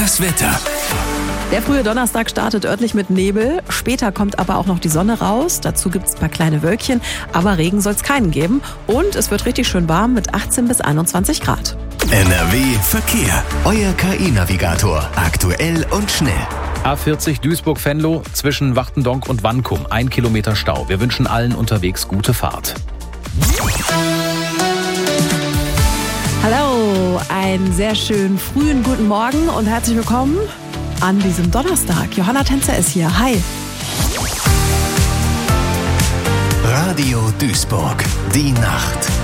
Das Wetter. Der frühe Donnerstag startet örtlich mit Nebel. Später kommt aber auch noch die Sonne raus. Dazu gibt es ein paar kleine Wölkchen. Aber Regen soll es keinen geben. Und es wird richtig schön warm mit 18 bis 21 Grad. NRW Verkehr. Euer KI-Navigator. Aktuell und schnell. A40 Duisburg-Venlo zwischen Wachtendonk und Wankum. 1 Kilometer Stau. Wir wünschen allen unterwegs gute Fahrt. Hallo, einen sehr schönen frühen guten Morgen und herzlich willkommen an diesem Donnerstag. Johanna Tänzer ist hier. Hi. Radio Duisburg. Die Nacht.